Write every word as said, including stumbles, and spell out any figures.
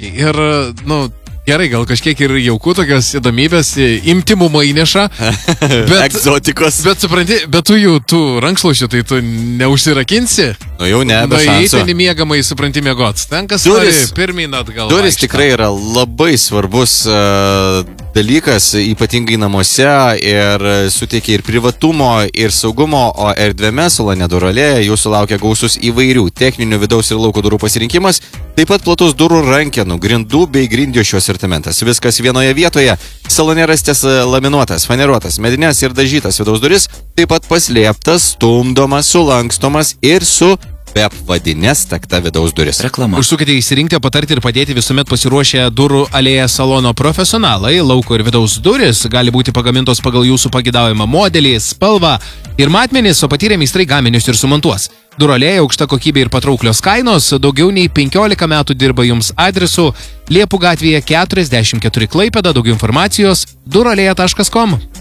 Ir, nu, gerai, gal kažkiek ir jaukų tokios įdomybės, imtimumą įneša. Bet, egzotikos. Bet supranti, bet tu jų, tų rankšluošių, tai tu neužsirakinsi. Nu jau ne, be šansų. šansų. Nu, įtenimiegamai supranti mėgot. Ten kas Duris, nori pirmyn atgal. Duris vaikšto. tikrai yra labai svarbus uh, dalykas, ypatingai namuose, ir suteikia ir privatumo, ir saugumo, o erdvėme salone Duralėje jūsų laukia gausus įvairių techninių vidaus ir lauko durų pasirinkimas, taip pat platus durų rankenų, grindų bei grindjuosčių asortimentas. Viskas vienoje vietoje. Salone rastes laminuotas, faneruotas, medinės ir dažytas vidaus duris, taip pat paslėptas, stumdomas, sulankstomas ir su beapvadinės takta vidaus duris. Reklama. Užsukite įsirinkti, patarti ir padėti visuomet pasiruošę durų alėją salono profesionalai. Lauko ir vidaus duris gali būti pagamintos pagal jūsų pagidaujamą modelį, spalvą ir matmenis, o patyrę meistrai gaminius ir sumontuos. Durų alėja aukšta kokybė ir patrauklios kainos, daugiau nei penkiolika metų dirba jums adresu Liepų gatvėje keturiasdešimt keturi Klaipėda, daugiau informacijos duralėja taškas com.